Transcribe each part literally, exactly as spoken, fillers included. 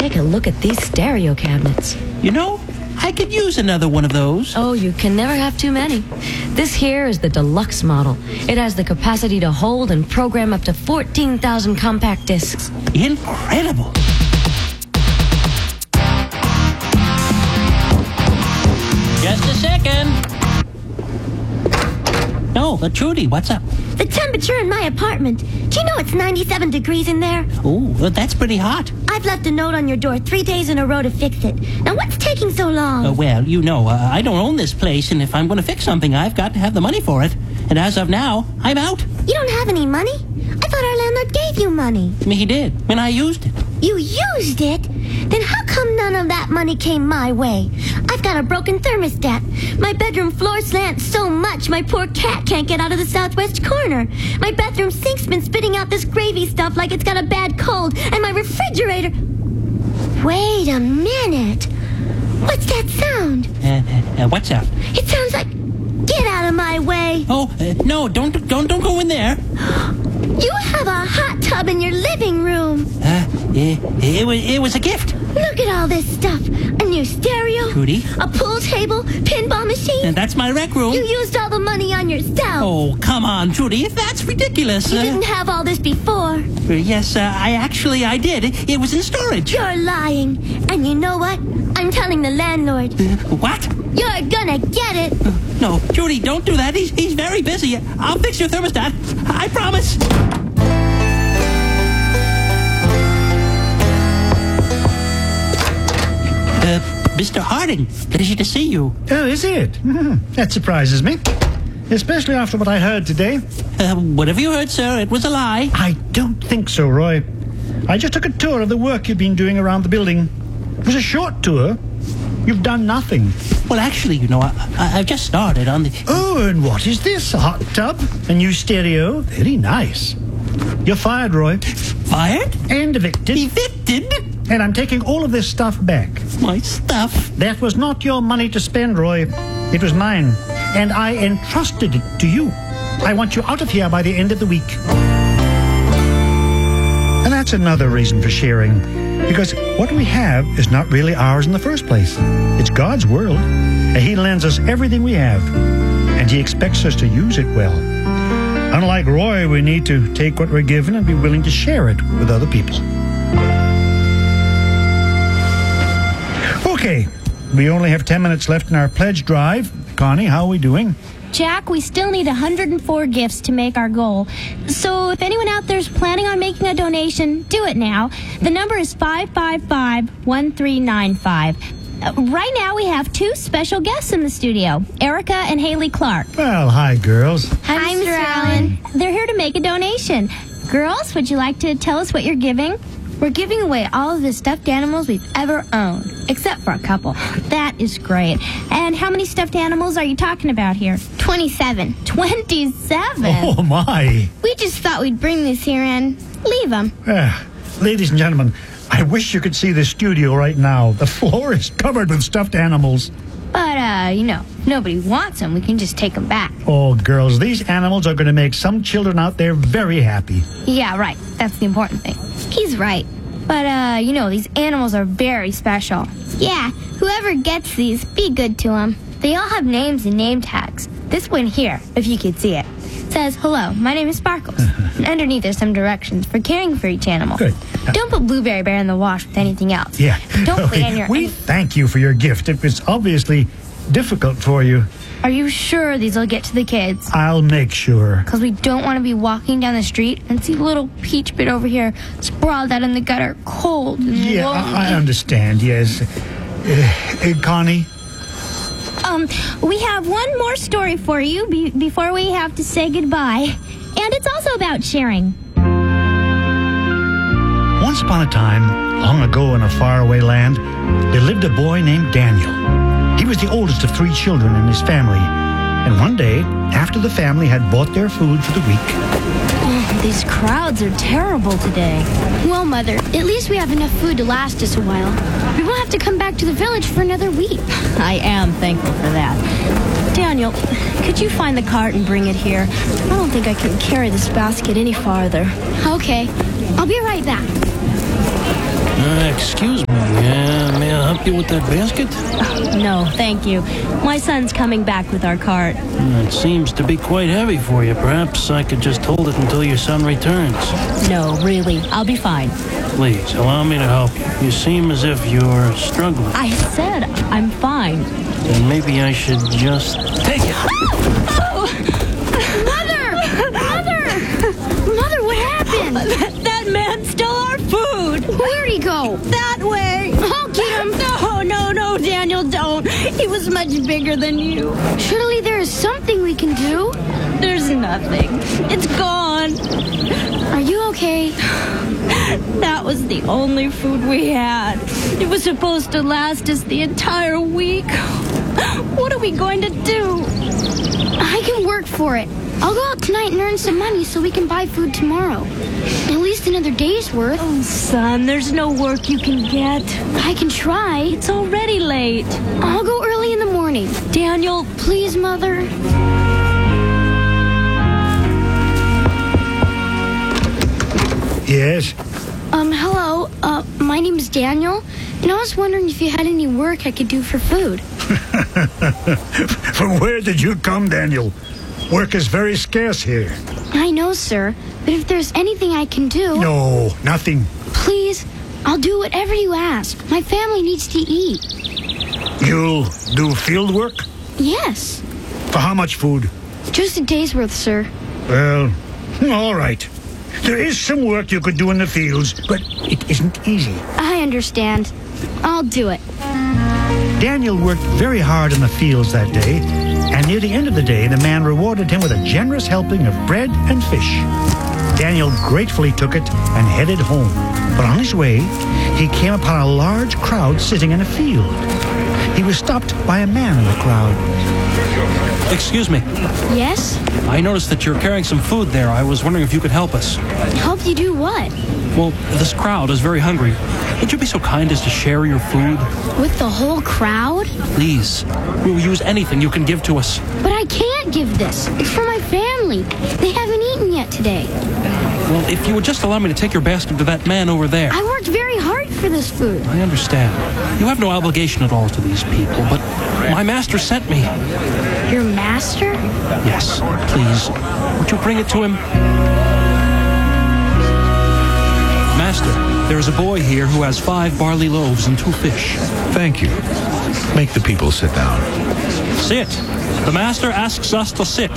Take a look at these stereo cabinets. You know, I could use another one of those. Oh, you can never have too many. This here is the deluxe model. It has the capacity to hold and program up to fourteen thousand compact discs. Incredible. Just a second. No, but Trudy, what's up? The temperature in my apartment. Do you know it's ninety-seven degrees in there? Oh, well, that's pretty hot. I've left a note on your door three days in a row to fix it. Now, what's taking so long? Uh, well, you know, uh, I don't own this place, and if I'm going to fix something, I've got to have the money for it. And as of now, I'm out. You don't have any money? I thought our landlord gave you money. I mean, he did, and I used it. You used it? Then how come none of that money came my way? I've got a broken thermostat. My bedroom floor slants so much my poor cat can't get out of the southwest corner. My bathroom sink's been spitting out this gravy stuff like it's got a bad cold. And my refrigerator... Wait a minute. What's that sound? Uh, uh, what's that? It sounds like... Get out of my way. Oh, uh, no, don't, don't, don't go in there. You have a hot tub in your living room. Uh, it, it, was, it was a gift. Look at all this stuff. A new stereo. Trudy? A pool table. Pinball machine. And that's my rec room. You used all the money on yourself. Oh, come on, Trudy. That's ridiculous. You Uh, didn't have all this before. uh, yes, uh, I actually, I did. It, it was in storage. You're lying. And you know what? I'm telling the landlord. Uh, what? You're gonna get it. Uh, no, Trudy, don't do that. He's, he's very busy. I'll fix your thermostat. I promise. Uh, Mister Harding, pleasure to see you. Oh, is it? Mhm. That surprises me. Especially after what I heard today. Uh, whatever you heard, sir, it was a lie. I don't think so, Roy. I just took a tour of the work you've been doing around the building. It was a short tour. You've done nothing. Well, actually, you know, I, I, I've just started on the... Oh, and what is this? A hot tub? A new stereo? Very nice. You're fired, Roy. Fired? And evicted. Evicted? And I'm taking all of this stuff back. My stuff? That was not your money to spend, Roy. It was mine. And I entrusted it to you. I want you out of here by the end of the week. And that's another reason for sharing. Because what we have is not really ours in the first place. It's God's world. And He lends us everything we have. And He expects us to use it well. Unlike Roy, we need to take what we're given and be willing to share it with other people. Okay, we only have ten minutes left in our pledge drive. Connie, how are we doing? Jack, we still need one hundred four gifts to make our goal. So if anyone out there is planning on making a donation, do it now. The number is five five five, one three nine five. Uh, right now we have two special guests in the studio, Erica and Haley Clark. Well, hi, girls. Hi, Mister Allen. They're here to make a donation. Girls, would you like to tell us what you're giving? We're giving away all of the stuffed animals we've ever owned, except for a couple. That is great. And how many stuffed animals are you talking about here? twenty-seven. twenty-seven? Oh, my. We just thought we'd bring these here and leave them. Uh, ladies and gentlemen, I wish you could see the studio right now. The floor is covered with stuffed animals. But, uh, you know, if nobody wants them, we can just take them back. Oh, girls, these animals are going to make some children out there very happy. Yeah, right. That's the important thing. He's right. But, uh, you know, these animals are very special. Yeah, whoever gets these, be good to them. They all have names and name tags. This one here, if you could see it, says, "Hello, my name is Sparkles." And underneath there's some directions for caring for each animal. Good. Don't put Blueberry Bear in the wash with anything else. Yeah. Don't put we, in your... We thank you for your gift. It was obviously difficult for you. Are you sure these will get to the kids? I'll make sure. Because we don't want to be walking down the street and see little Peach Bit over here sprawled out in the gutter, cold and Yeah, lonely. I, I understand, yes. Uh, uh, Connie? Um, we have one more story for you be- before we have to say goodbye. And it's also about sharing. Once upon a time, long ago in a faraway land, there lived a boy named Daniel. He was the oldest of three children in his family. And one day, after the family had bought their food for the week... Oh, these crowds are terrible today. Well, Mother, at least we have enough food to last us a while. We won't have to come back to the village for another week. I am thankful for that. Daniel, could you find the cart and bring it here? I don't think I can carry this basket any farther. Okay, I'll be right back. Uh, excuse me. you with that basket? No, thank you. My son's coming back with our cart. It seems to be quite heavy for you. Perhaps I could just hold it until your son returns. No, really, I'll be fine. Please, allow me to help you. You seem as if you're struggling. I said I'm fine. Then maybe I should just take it. Mother! Mother! Mother, what happened? That, that man stole our food. Where'd he go? That way. I'll get him. No, no, no, Daniel, don't. He was much bigger than you. Surely there is something we can do. There's nothing. It's gone. Are you okay? That was the only food we had. It was supposed to last us the entire week. What are we going to do? I can work for it. I'll go out tonight and earn some money so we can buy food tomorrow. At least another day's worth. Oh, son, there's no work you can get. I can try. It's already late. I'll go early in the morning. Daniel, Please, Mother. Yes? Um, hello. Uh, my name's Daniel, and I was wondering if you had any work I could do for food. From where did you come, Daniel? Work is very scarce here. I know, sir, but if there's anything I can do... No, nothing. Please, I'll do whatever you ask. My family needs to eat. You'll do field work? Yes. For how much food? Just a day's worth, sir. Well, all right. There is some work you could do in the fields, but it isn't easy. I understand. I'll do it. Daniel worked very hard in the fields that day, and near the end of the day, the man rewarded him with a generous helping of bread and fish. Daniel gratefully took it and headed home. But on his way, he came upon a large crowd sitting in a field. He was stopped by a man in the crowd. Excuse me. Yes? I noticed that you're carrying some food there. I was wondering if you could help us. Help you do what? Well, this crowd is very hungry. Would you be so kind as to share your food? With the whole crowd? Please. We will use anything you can give to us. But I can't give this. It's for my family. They haven't eaten yet today. Well, if you would just allow me to take your basket to that man over there. I worked very hard for this food. I understand. You have no obligation at all to these people, but my master sent me. Your master? Yes, please. Would you bring it to him? Master, there is a boy here who has five barley loaves and two fish. Thank you. Make the people sit down. Sit. The master asks us to sit.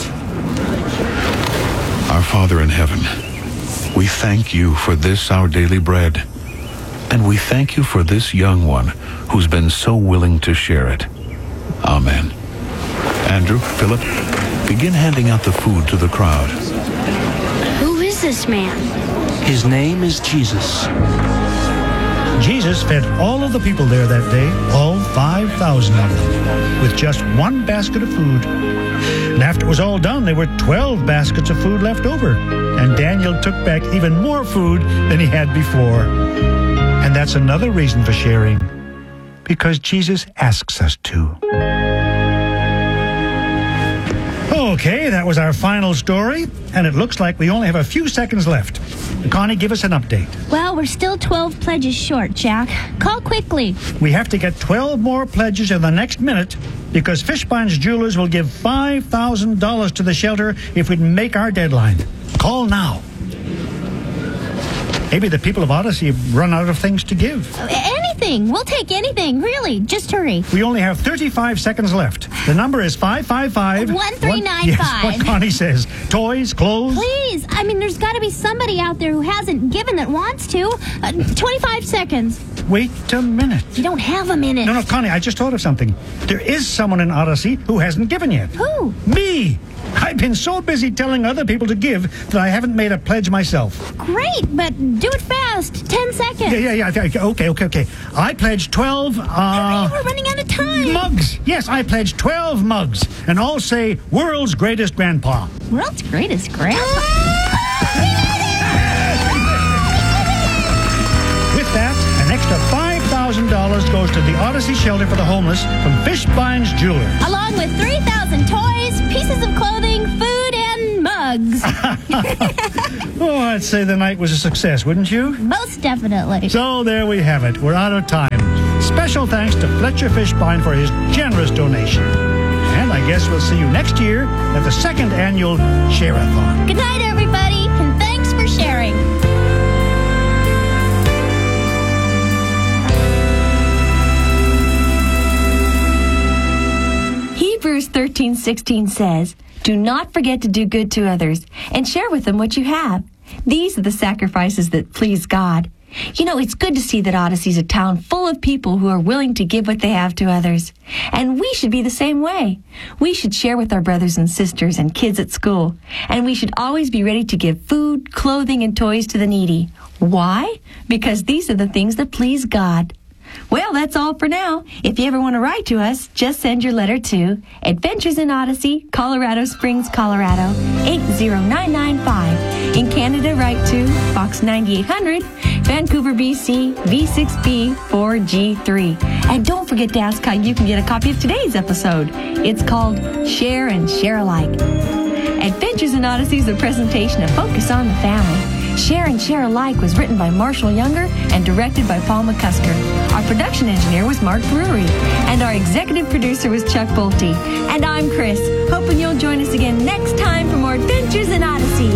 Our Father in heaven, we thank you for this our daily bread. And we thank you for this young one who's been so willing to share it. Amen. Andrew, Philip, begin handing out the food to the crowd. Who is this man? His name is Jesus. Jesus fed all of the people there that day, all five thousand of them, with just one basket of food. And after it was all done, there were twelve baskets of food left over. And Daniel took back even more food than he had before. And that's another reason for sharing, because Jesus asks us to. Okay, that was our final story, and it looks like we only have a few seconds left. Connie, give us an update. Well, we're still twelve pledges short, Jack. Call quickly. We have to get twelve more pledges in the next minute, because Fishbines Jewelers will give five thousand dollars to the shelter if we can make our deadline. Call now. Maybe the people of Odyssey have run out of things to give. Anything. We'll take anything, really. Just hurry. We only have thirty-five seconds left. The number is five five five... one three nine five. Yes, what Connie says. Toys, clothes... Please. I mean, there's got to be somebody out there who hasn't given that wants to. Uh, twenty-five seconds. Wait a minute. You don't have a minute. No, no, Connie, I just thought of something. There is someone in Odyssey who hasn't given yet. Who? Me! I've been so busy telling other people to give that I haven't made a pledge myself. Great, but do it fast. Ten seconds. Yeah, yeah, yeah. Okay, okay, okay. I pledged twelve, uh... Hurry, we're running out of time. Mugs. Yes, I pledged twelve mugs. And all say, world's greatest grandpa. World's greatest grandpa. With that, an extra five thousand dollars goes to the Odyssey Shelter for the Homeless from Fishbines Jewelers. Along with three thousand toys, pieces of clothing, food, and mugs. Oh, I'd say the night was a success, wouldn't you? Most definitely. So there we have it. We're out of time. special thanks to Fletcher Fishbein for his generous donation. And I guess we'll see you next year at the second annual Share-a-thon. Good night, everybody, and thanks for sharing. Hebrews thirteen sixteen says, "Do not forget to do good to others and share with them what you have. These are the sacrifices that please God." You know, it's good to see that Odyssey's a town full of people who are willing to give what they have to others. And we should be the same way. We should share with our brothers and sisters and kids at school. And we should always be ready to give food, clothing, and toys to the needy. Why? Because these are the things that please God. Well, that's all for now. If you ever want to write to us, just send your letter to Adventures in Odyssey, Colorado Springs, Colorado, eight zero nine nine five. In Canada, write to Box ninety-eight hundred, Vancouver, B C, V six B four G three. And don't forget to ask how you can get a copy of today's episode. It's called Share and Share Alike. Adventures in Odyssey is a presentation of Focus on the Family. Share and Share Alike was written by Marshall Younger and directed by Paul McCusker. Our production engineer was Mark Brewery, and our executive producer was Chuck Bolte. And I'm Chris, hoping you'll join us again next time for more Adventures in Odyssey.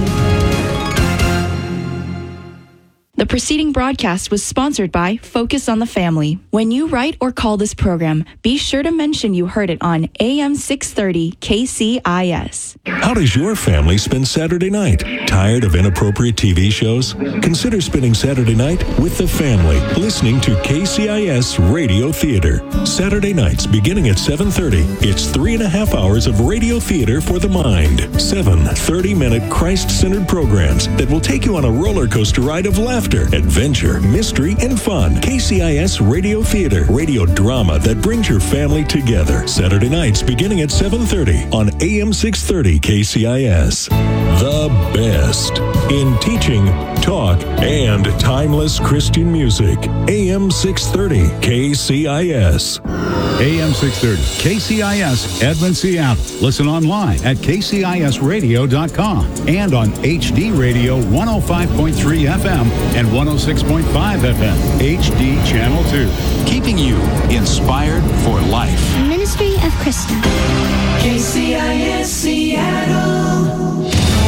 The preceding broadcast was sponsored by Focus on the Family. When you write or call this program, be sure to mention you heard it on A M six thirty K C I S. How does your family spend Saturday night? Tired of inappropriate T V shows? Consider spending Saturday night with the family, listening to K C I S Radio Theater. Saturday nights beginning at seven thirty. It's three and a half hours of radio theater for the mind. Seven thirty-minute Christ-centered programs that will take you on a roller coaster ride of laughter, adventure, mystery, and fun. K C I S Radio Theater, radio drama that brings your family together. Saturday nights beginning at seven thirty on A M six thirty K C I S. The best in teaching, talk, and timeless Christian music. A M six thirty K C I S. A M six thirty K C I S, Edmond, Seattle. Listen online at K C I S radio dot com and on H D Radio one oh five point three F M and one oh six point five F M, H D Channel two. Keeping you inspired for life. Ministry of Krista. K C I S Seattle.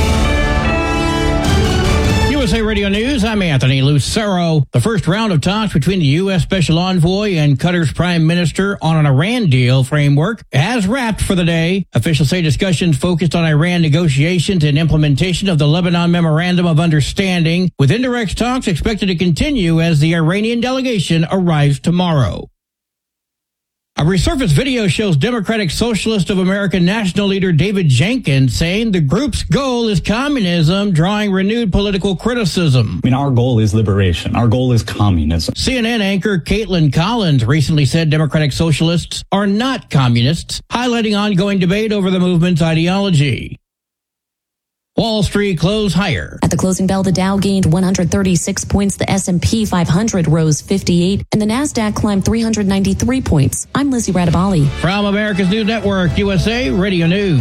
U S A Radio News, I'm Anthony Lucero. The first round of talks between the U S Special Envoy and Qatar's Prime Minister on an Iran deal framework has wrapped for the day. Officials say discussions focused on Iran negotiations and implementation of the Lebanon Memorandum of Understanding, with indirect talks expected to continue as the Iranian delegation arrives tomorrow. A resurfaced video shows Democratic Socialist of America national leader David Jenkins saying the group's goal is communism, drawing renewed political criticism. I mean, our goal is liberation. Our goal is communism. C N N anchor Caitlin Collins recently said Democratic Socialists are not communists, highlighting ongoing debate over the movement's ideology. Wall Street closed higher. At the closing bell, the Dow gained one hundred thirty-six points, the S and P five hundred rose fifty-eight, and the Nasdaq climbed three hundred ninety-three points. I'm Lizzie Radabali. From America's News Network, U S A Radio News.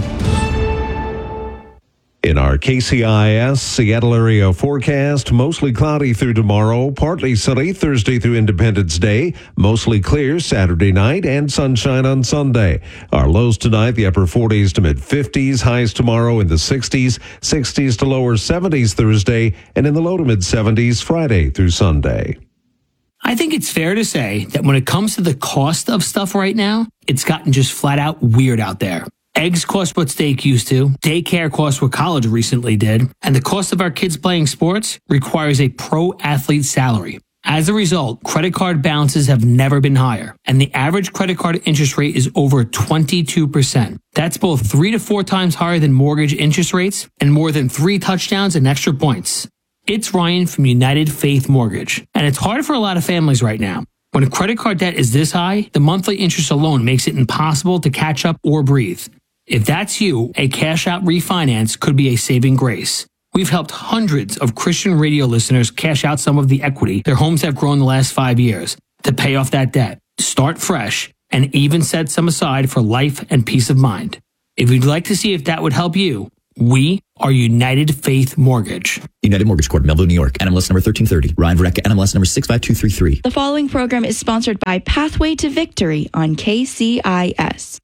In our K C I S Seattle area forecast, mostly cloudy through tomorrow, partly sunny Thursday through Independence Day, mostly clear Saturday night, and sunshine on Sunday. Our lows tonight, the upper forties to mid fifties, highs tomorrow in the sixties, sixties to lower seventies Thursday, and in the low to mid seventies Friday through Sunday. I think it's fair to say that when it comes to the cost of stuff right now, it's gotten just flat out weird out there. Eggs cost what steak used to, daycare costs what college recently did, and the cost of our kids playing sports requires a pro athlete salary. As a result, credit card balances have never been higher, and the average credit card interest rate is over twenty-two percent. That's both three to four times higher than mortgage interest rates and more than three touchdowns and extra points. It's Ryan from United Faith Mortgage, and it's hard for a lot of families right now. When a credit card debt is this high, the monthly interest alone makes it impossible to catch up or breathe. If that's you, a cash-out refinance could be a saving grace. We've helped hundreds of Christian radio listeners cash out some of the equity their homes have grown the last five years to pay off that debt, start fresh, and even set some aside for life and peace of mind. If you'd like to see if that would help you, We are United Faith Mortgage. United Mortgage Corp, Melville, New York. N M L S number thirteen thirty. Ryan Verrecka, N M L S number six five two three three. The following program is sponsored by Pathway to Victory on K C I S.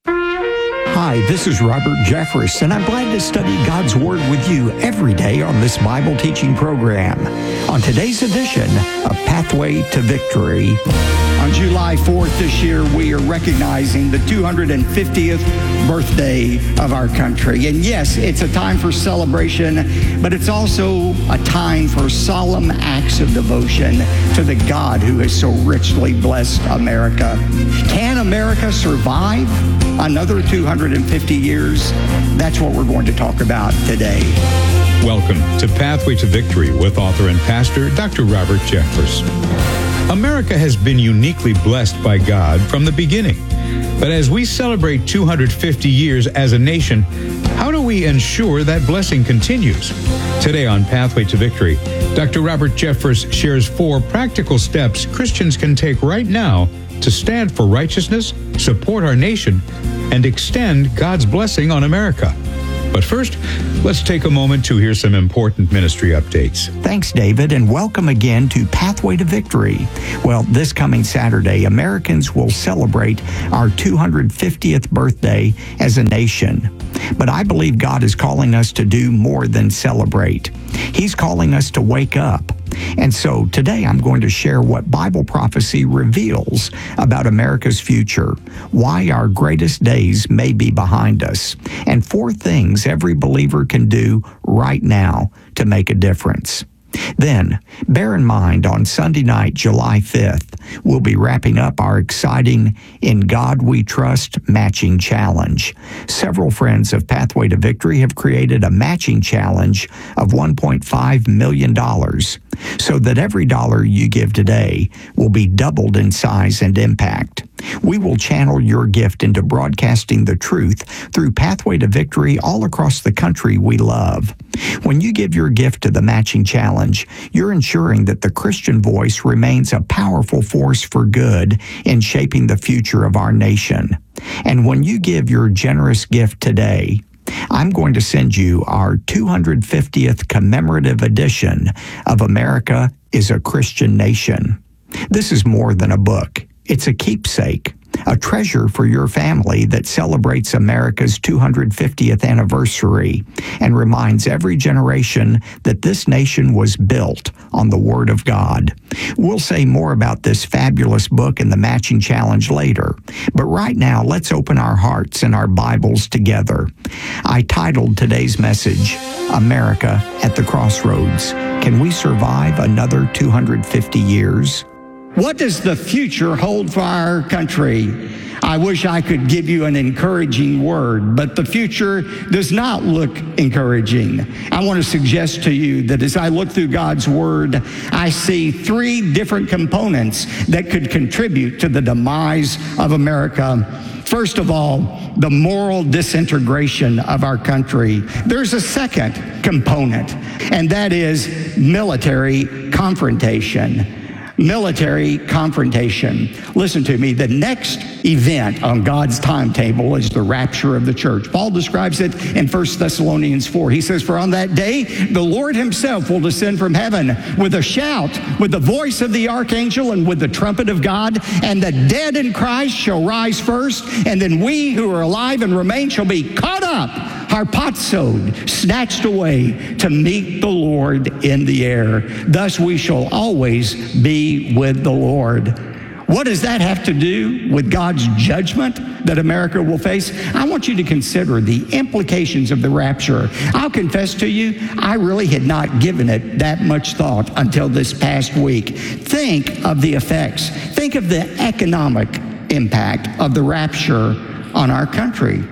Hi, this is Robert Jeffress, and I'm glad to study God's Word with you every day on this Bible teaching program. On today's edition of Pathway to Victory. On July fourth this year, we are recognizing the two hundred fiftieth birthday of our country. And yes, it's a time for celebration, but it's also a time for solemn acts of devotion to the God who has so richly blessed America. Can America survive another two hundred fifty years? That's what we're going to talk about today. Welcome to Pathway to Victory with author and pastor Doctor Robert Jeffress. America has been uniquely blessed by God from the beginning. But as we celebrate two hundred fifty years as a nation, how do we ensure that blessing continues? Today on Pathway to Victory, Doctor Robert Jeffress shares four practical steps Christians can take right now to stand for righteousness, support our nation, and extend God's blessing on America. But first, let's take a moment to hear some important ministry updates. Thanks, David, and welcome again to Pathway to Victory. Well, this coming Saturday, Americans will celebrate our two hundred fiftieth birthday as a nation. But I believe God is calling us to do more than celebrate. He's calling us to wake up. And so today I'm going to share what Bible prophecy reveals about America's future, why our greatest days may be behind us, and four things every believer can do right now to make a difference. Then, bear in mind, on Sunday night, July fifth, we'll be wrapping up our exciting In God We Trust matching challenge. Several friends of Pathway to Victory have created a matching challenge of one point five million dollars, so that every dollar you give today will be doubled in size and impact. We will channel your gift into broadcasting the truth through Pathway to Victory all across the country we love. When you give your gift to the matching challenge, you're ensuring that the Christian voice remains a powerful force for good in shaping the future of our nation. And when you give your generous gift today, I'm going to send you our two hundred fiftieth commemorative edition of America is a Christian Nation. This is more than a book. It's a keepsake, a treasure for your family that celebrates America's two hundred fiftieth anniversary and reminds every generation that this nation was built on the Word of God. We'll say more about this fabulous book and the matching challenge later, but right now let's open our hearts and our Bibles together. I titled today's message, America at the Crossroads. Can we survive another two hundred fifty years? What does the future hold for our country? I wish I could give you an encouraging word, but the future does not look encouraging. I want to suggest to you that as I look through God's Word, I see three different components that could contribute to the demise of America. First of all, the moral disintegration of our country. There's a second component, and that is military confrontation. Military confrontation. Listen to me, the next event on God's timetable is the rapture of the church. Paul describes it in First Thessalonians four. He says, for on that day, the Lord himself will descend from heaven with a shout, with the voice of the archangel, and with the trumpet of God, and the dead in Christ shall rise first, and then we who are alive and remain shall be caught up, harpazoed, snatched away to meet the Lord in the air. Thus we shall always be with the Lord. What does that have to do with God's judgment that America will face? I want you to consider the implications of the rapture. I'll confess to you, I really had not given it that much thought until this past week. Think of the effects. Think of the economic impact of the rapture on our country.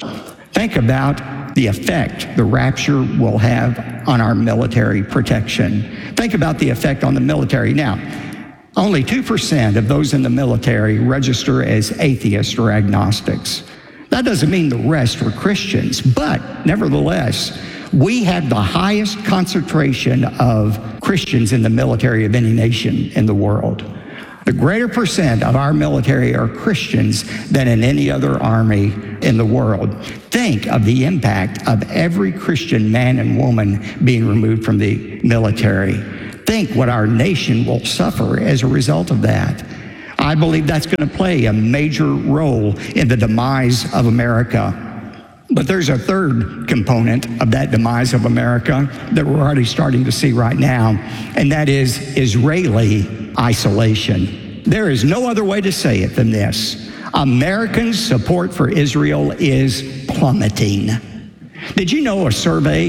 Think about the effect the rapture will have on our military protection. Think about the effect on the military. Now, only two percent of those in the military register as atheists or agnostics. That doesn't mean the rest were Christians, but nevertheless, we have the highest concentration of Christians in the military of any nation in the world. The greater percent of our military are Christians than in any other army in the world. Think of the impact of every Christian man and woman being removed from the military. Think what our nation will suffer as a result of that. I believe that's going to play a major role in the demise of America. But there's a third component of that demise of America that we're already starting to see right now, and that is Israeli isolation. There is no other way to say it than this. Americans' support for Israel is plummeting. Did you know a survey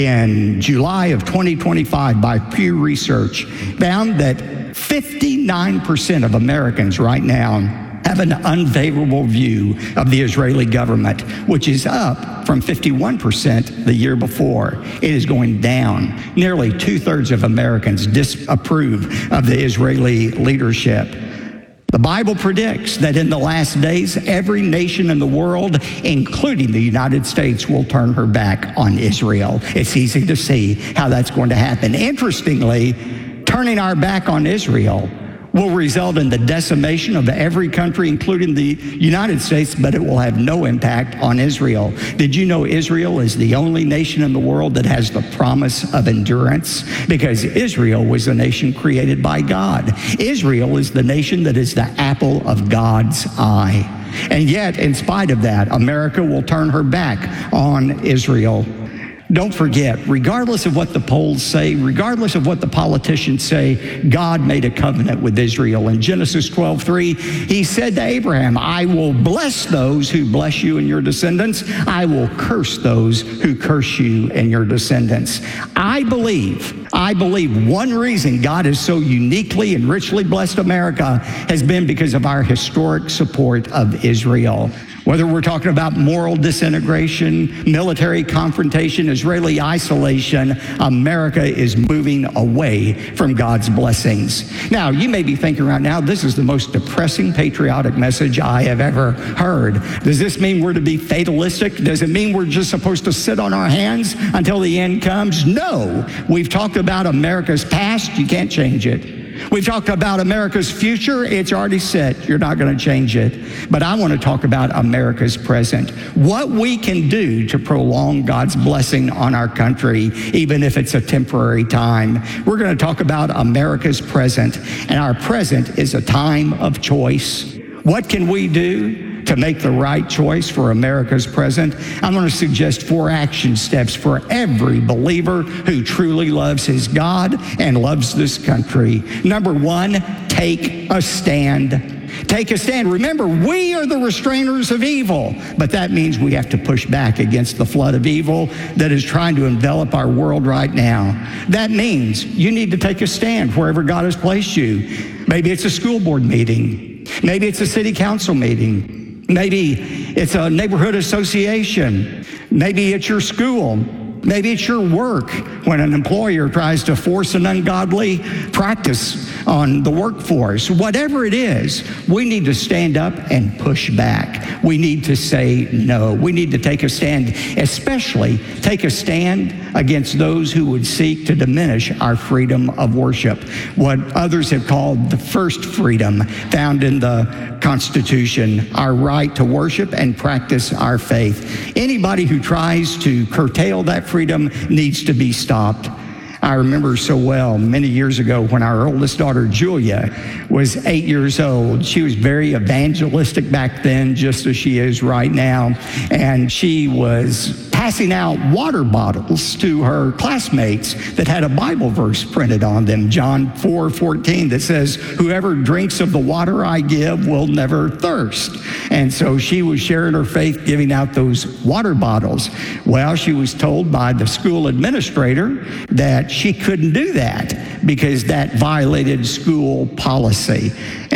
in July of twenty twenty-five by Pew Research found that fifty-nine percent of Americans right now have an unfavorable view of the Israeli government, which is up from fifty-one percent the year before. It is going down. Nearly two-thirds of Americans disapprove of the Israeli leadership. The Bible predicts that in the last days, every nation in the world, including the United States, will turn her back on Israel. It's easy to see how that's going to happen. Interestingly, turning our back on Israel will result in the decimation of every country, including the United States, but it will have no impact on Israel. Did you know Israel is the only nation in the world that has the promise of endurance? Because Israel was a nation created by God. Israel is the nation that is the apple of God's eye. And yet, in spite of that, America will turn her back on Israel. Don't forget, regardless of what the polls say, regardless of what the politicians say, God made a covenant with Israel. In Genesis twelve three, he said to Abraham, I will bless those who bless you and your descendants. I will curse those who curse you and your descendants. I believe, I believe one reason God has so uniquely and richly blessed America has been because of our historic support of Israel. Whether we're talking about moral disintegration, military confrontation, Israeli isolation, America is moving away from God's blessings. Now, you may be thinking right now, this is the most depressing patriotic message I have ever heard. Does this mean we're to be fatalistic? Does it mean we're just supposed to sit on our hands until the end comes? No. We've talked about America's past. You can't change it. We've talked about America's future. It's already set. You're not going to change it. But I want to talk about America's present. What we can do to prolong God's blessing on our country, even if it's a temporary time. We're going to talk about America's present. And our present is a time of choice. What can we do to make the right choice for America's present? I'm going to suggest four action steps for every believer who truly loves his God and loves this country. Number one, take a stand. Take a stand. Remember, we are the restrainers of evil, but that means we have to push back against the flood of evil that is trying to envelop our world right now. That means you need to take a stand wherever God has placed you. Maybe it's a school board meeting. Maybe it's a city council meeting. Maybe it's a neighborhood association. Maybe it's your school. Maybe it's your work when an employer tries to force an ungodly practice on the workforce. Whatever it is, we need to stand up and push back. We need to say no. We need to take a stand, especially take a stand against those who would seek to diminish our freedom of worship, what others have called the first freedom found in the Constitution, our right to worship and practice our faith. Anybody who tries to curtail that freedom needs to be stopped. I remember so well many years ago when our oldest daughter, Julia, was eight years old. She was very evangelistic back then, just as she is right now. And she was passing out water bottles to her classmates that had a Bible verse printed on them, John four fourteen, that says, whoever drinks of the water I give will never thirst. And so she was sharing her faith, giving out those water bottles. Well, she was told by the school administrator that she couldn't do that because that violated school policy. And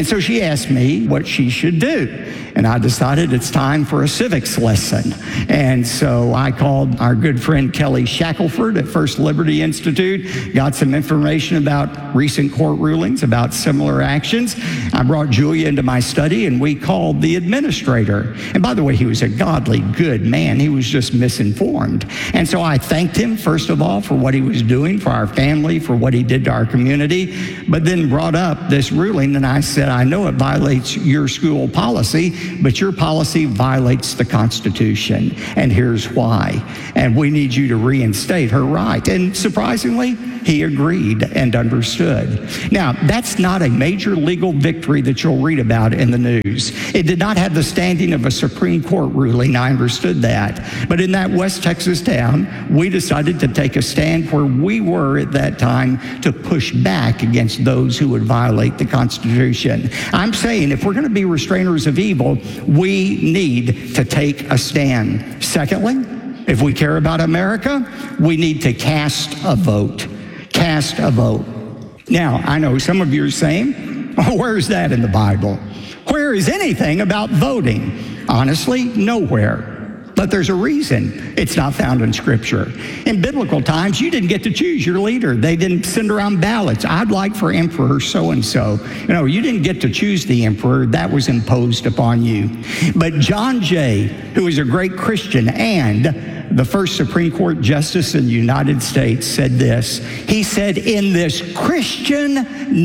And so she asked me what she should do. And I decided it's time for a civics lesson. And so I called our good friend Kelly Shackelford at First Liberty Institute, got some information about recent court rulings, about similar actions. I brought Julia into my study, and we called the administrator. And by the way, he was a godly, good man. He was just misinformed. And so I thanked him, first of all, for what he was doing for our family, for what he did to our community, but then brought up this ruling, and I said, I know it violates your school policy, but your policy violates the Constitution, and here's why. And we need you to reinstate her right. And surprisingly, he agreed and understood. Now, that's not a major legal victory that you'll read about in the news. It did not have the standing of a Supreme Court ruling. I understood that. But in that West Texas town, we decided to take a stand where we were at that time to push back against those who would violate the Constitution. I'm saying if we're going to be restrainers of evil, we need to take a stand. Secondly, if we care about America, we need to cast a vote. Cast a vote. Now, I know some of you are saying, oh, where is that in the Bible? Where is anything about voting? Honestly, nowhere. But there's a reason it's not found in Scripture. In biblical times, you didn't get to choose your leader. They didn't send around ballots. I'd like for Emperor so-and-so. You know, you didn't get to choose the emperor. That was imposed upon you. But John Jay, who is a great Christian and the first Supreme Court justice in the United States, said this. He said, in this Christian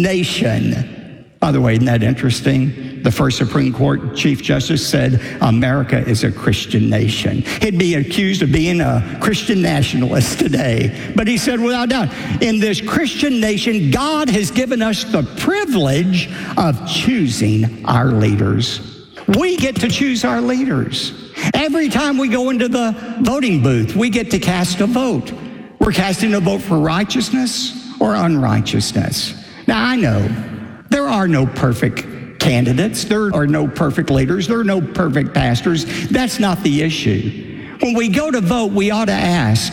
nation, by the way, isn't that interesting? The first Supreme Court Chief Justice said, America is a Christian nation. He'd be accused of being a Christian nationalist today. But he said, without doubt, in this Christian nation, God has given us the privilege of choosing our leaders. We get to choose our leaders. Every time we go into the voting booth, we get to cast a vote. We're casting a vote for righteousness or unrighteousness. Now, I know there are no perfect candidates. There are no perfect leaders. There are no perfect pastors. That's not the issue. When we go to vote, we ought to ask,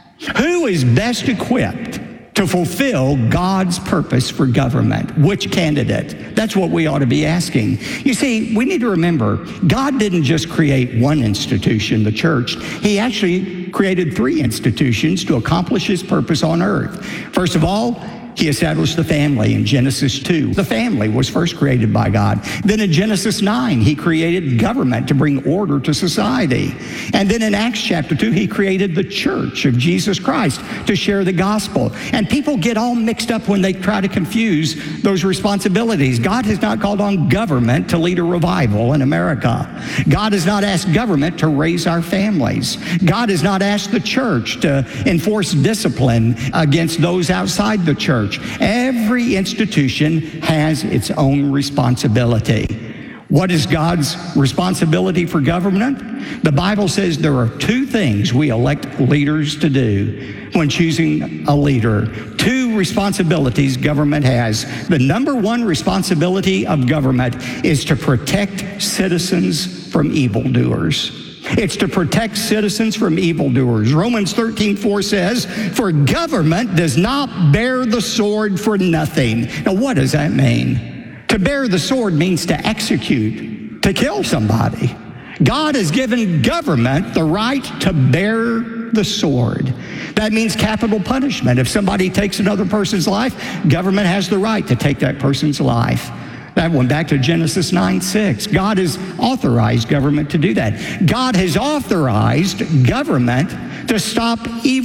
who is best equipped to fulfill God's purpose for government? Which candidate? That's what we ought to be asking. You see, we need to remember, God didn't just create one institution, the church. He actually created three institutions to accomplish his purpose on earth. First of all, he established the family in Genesis two. The family was first created by God. Then in Genesis nine, he created government to bring order to society. And then in Acts chapter two, he created the church of Jesus Christ to share the gospel. And people get all mixed up when they try to confuse those responsibilities. God has not called on government to lead a revival in America. God has not asked government to raise our families. God has not asked the church to enforce discipline against those outside the church. Every institution has its own responsibility. What is God's responsibility for government? The Bible says there are two things we elect leaders to do when choosing a leader. Two responsibilities government has. The number one responsibility of government is to protect citizens from evildoers. It's to protect citizens from evildoers. Romans thirteen four says, for government does not bear the sword for nothing. Now, what does that mean? To bear the sword means to execute, to kill somebody. God has given government the right to bear the sword. That means capital punishment. If somebody takes another person's life, government has the right to take that person's life. That went back to Genesis nine six. God has authorized government to do that. God has authorized government to stop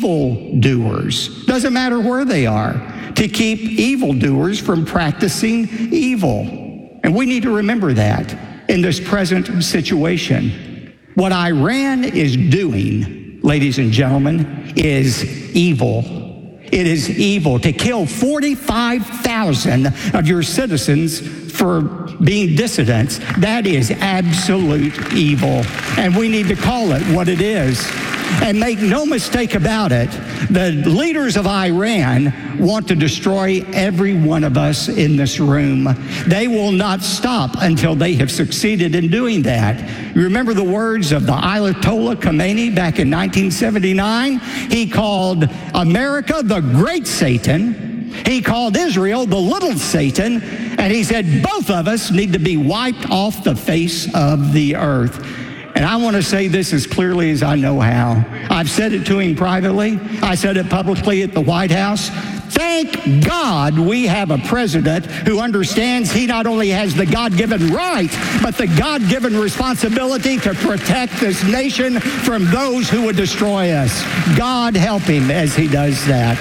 evildoers. Doesn't matter where they are, to keep evildoers from practicing evil. And we need to remember that in this present situation. What Iran is doing, ladies and gentlemen, is evil. It is evil to kill forty-five thousand of your citizens for being dissidents. That is absolute evil, and we need to call it what it is. And make no mistake about it, the leaders of Iran want to destroy every one of us in this room. They will not stop until they have succeeded in doing that. You remember the words of the Ayatollah Khomeini back in nineteen seventy-nine? He called America the Great Satan He called Israel the little Satan, and he said both of us need to be wiped off the face of the earth. And I want to say this as clearly as I know how. I've said it to him privately. I said it publicly at the White House. Thank God we have a president who understands he not only has the God-given right, but the God-given responsibility to protect this nation from those who would destroy us. God help him as he does that.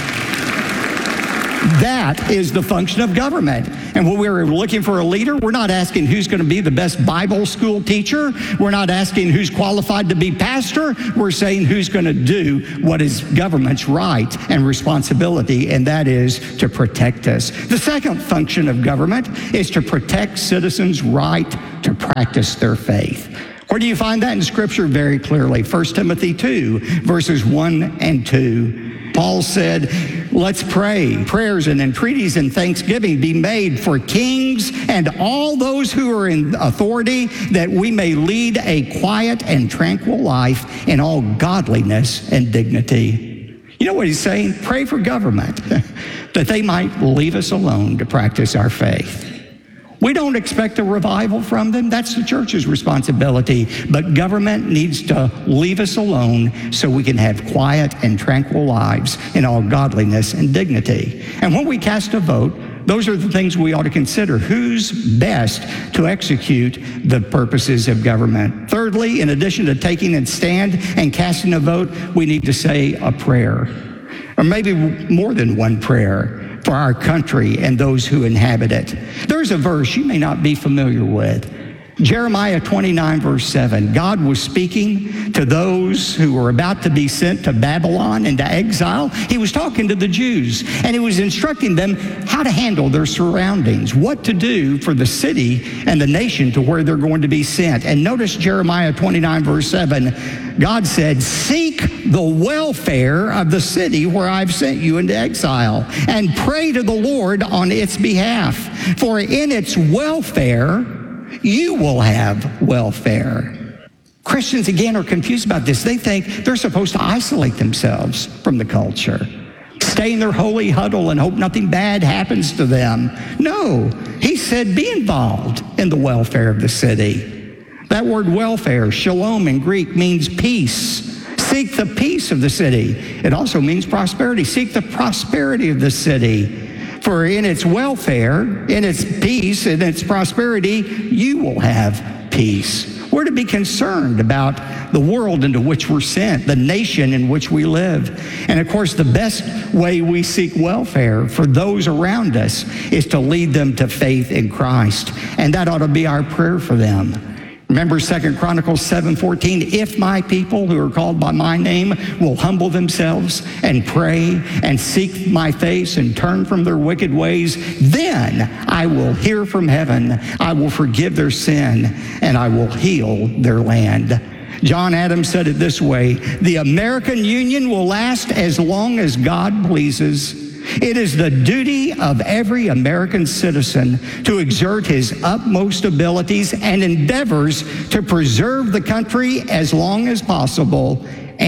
That is the function of government. And when we're looking for a leader, we're not asking who's going to be the best Bible school teacher. We're not asking who's qualified to be pastor. We're saying who's going to do what is government's right and responsibility, and that is to protect us. The second function of government is to protect citizens' right to practice their faith. Where do you find that in Scripture? Very clearly. First Timothy two, verses one and two. Paul said, let's pray. Prayers and entreaties and thanksgiving be made for kings and all those who are in authority, that we may lead a quiet and tranquil life in all godliness and dignity. You know what he's saying? Pray for government, that they might leave us alone to practice our faith. We don't expect a revival from them. That's the church's responsibility. But government needs to leave us alone so we can have quiet and tranquil lives in all godliness and dignity. And when we cast a vote, those are the things we ought to consider. Who's best to execute the purposes of government? Thirdly, in addition to taking a stand and casting a vote, we need to say a prayer, or maybe more than one prayer, for our country and those who inhabit it. There's a verse you may not be familiar with. Jeremiah twenty-nine, verse seven. God was speaking to those who were about to be sent to Babylon into exile. He was talking to the Jews, and he was instructing them how to handle their surroundings, what to do for the city and the nation to where they're going to be sent. And notice Jeremiah twenty-nine, verse seven. God said, seek the welfare of the city where I've sent you into exile, and pray to the Lord on its behalf. For in its welfare, you will have welfare. Christians, again, are confused about this. They think they're supposed to isolate themselves from the culture, stay in their holy huddle and hope nothing bad happens to them. No, he said be involved in the welfare of the city. That word welfare, shalom in Greek, means peace. Seek the peace of the city. It also means prosperity. Seek the prosperity of the city. For in its welfare, in its peace, in its prosperity, you will have peace. We're to be concerned about the world into which we're sent, the nation in which we live. And of course, the best way we seek welfare for those around us is to lead them to faith in Christ. And that ought to be our prayer for them. Remember Second Chronicles seven fourteen, if my people who are called by my name will humble themselves and pray and seek my face and turn from their wicked ways, then I will hear from heaven, I will forgive their sin, and I will heal their land. John Adams said it this way, the American Union will last as long as God pleases. It is the duty of every American citizen to exert his utmost abilities and endeavors to preserve the country as long as possible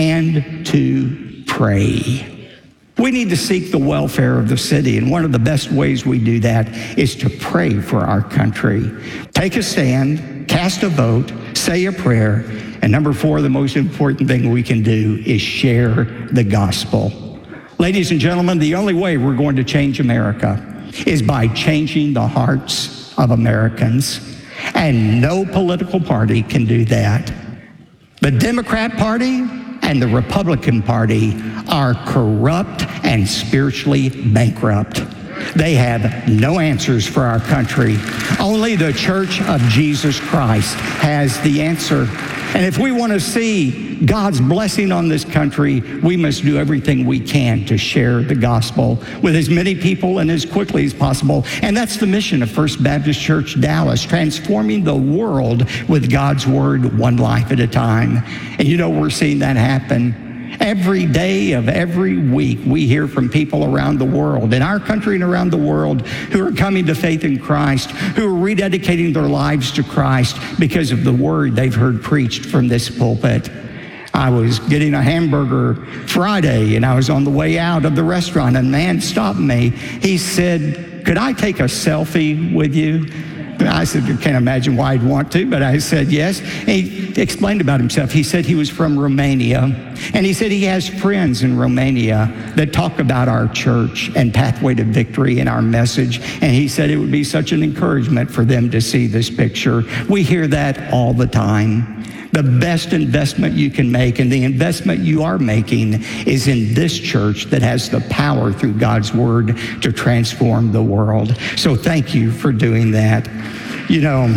and to pray. We need to seek the welfare of the city, and one of the best ways we do that is to pray for our country. Take a stand, cast a vote, say a prayer, and number four, the most important thing we can do is share the gospel. Ladies and gentlemen, the only way we're going to change America is by changing the hearts of Americans. And no political party can do that. The Democrat Party and the Republican Party are corrupt and spiritually bankrupt. They have no answers for our country. Only the Church of Jesus Christ has the answer. And if we want to see God's blessing on this country, we must do everything we can to share the gospel with as many people and as quickly as possible. And that's the mission of First Baptist Church Dallas, transforming the world with God's word one life at a time. And you know, we're seeing that happen. Every day of every week, we hear from people around the world, in our country and around the world, who are coming to faith in Christ, who are rededicating their lives to Christ because of the word they've heard preached from this pulpit. I was getting a hamburger Friday, and I was on the way out of the restaurant, and a man stopped me. He said, "Could I take a selfie with you?" I said, I can't imagine why I'd want to, but I said yes. And he explained about himself. He said he was from Romania, and he said he has friends in Romania that talk about our church and Pathway to Victory and our message, and he said it would be such an encouragement for them to see this picture. We hear that all the time. The best investment you can make, and the investment you are making, is in this church that has the power through God's Word to transform the world. So thank you for doing that. You know,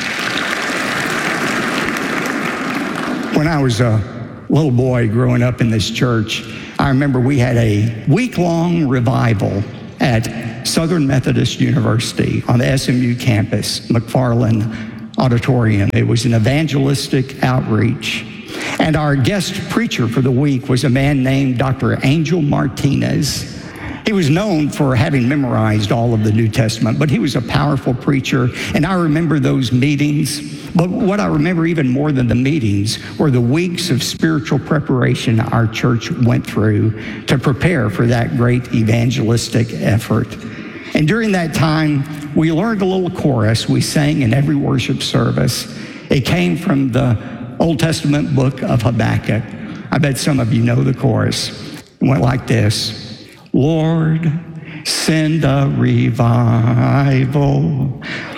when I was a little boy growing up in this church, I remember we had a week-long revival at Southern Methodist University on the S M U campus, McFarland Auditorium. It was an evangelistic outreach. And our guest preacher for the week was a man named Doctor Angel Martinez. He was known for having memorized all of the New Testament, but he was a powerful preacher, and I remember those meetings. But what I remember even more than the meetings were the weeks of spiritual preparation our church went through to prepare for that great evangelistic effort. And during that time, we learned a little chorus we sang in every worship service. It came from the Old Testament book of Habakkuk. I bet some of you know the chorus. It went like this. Lord, send a revival.